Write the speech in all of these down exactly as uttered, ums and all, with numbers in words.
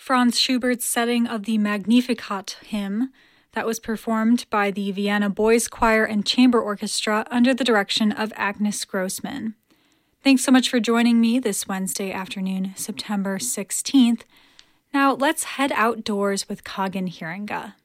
Franz Schubert's setting of the Magnificat hymn that was performed by the Vienna Boys Choir and Chamber Orchestra under the direction of Agnes Grossman. Thanks so much for joining me this Wednesday afternoon, September sixteenth. Now let's head outdoors with Kagan Hiringa.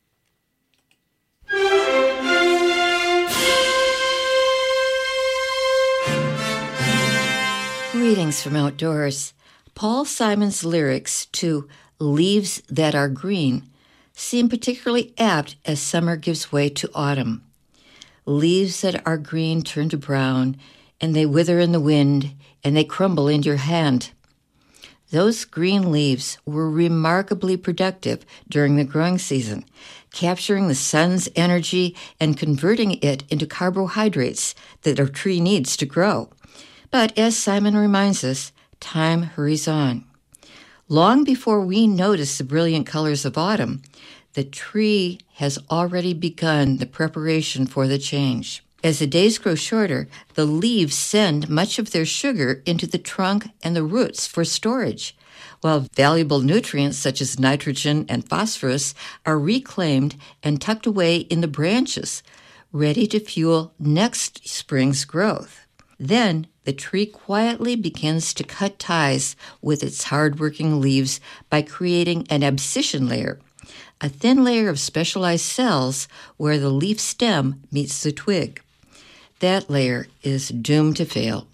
Greetings from outdoors. Paul Simon's lyrics to Leaves That Are Green seem particularly apt as summer gives way to autumn. Leaves that are green turn to brown, and they wither in the wind, and they crumble into your hand. Those green leaves were remarkably productive during the growing season, capturing the sun's energy and converting it into carbohydrates that a tree needs to grow. But as Simon reminds us, time hurries on. Long before we notice the brilliant colors of autumn, the tree has already begun the preparation for the change. As the days grow shorter, the leaves send much of their sugar into the trunk and the roots for storage, while valuable nutrients such as nitrogen and phosphorus are reclaimed and tucked away in the branches, ready to fuel next spring's growth. Then the tree quietly begins to cut ties with its hard-working leaves by creating an abscission layer, a thin layer of specialized cells where the leaf stem meets the twig. That layer is doomed to fail.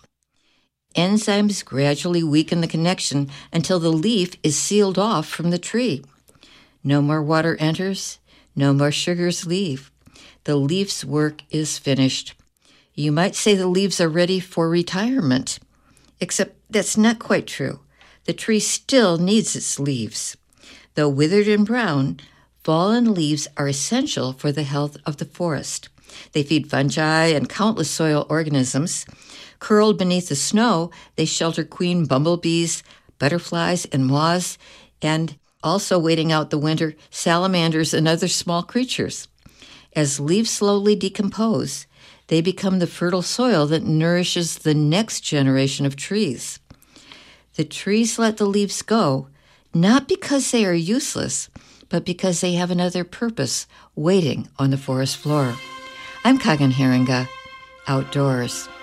Enzymes gradually weaken the connection until the leaf is sealed off from the tree. No more water enters, no more sugars leave. The leaf's work is finished. You might say the leaves are ready for retirement, except that's not quite true. The tree still needs its leaves. Though withered and brown, fallen leaves are essential for the health of the forest. They feed fungi and countless soil organisms. Curled beneath the snow, they shelter queen bumblebees, butterflies, and moths, and also waiting out the winter, salamanders and other small creatures. As leaves slowly decompose, they become the fertile soil that nourishes the next generation of trees. The trees let the leaves go, not because they are useless, but because they have another purpose waiting on the forest floor. I'm Kagan Hiringa, outdoors.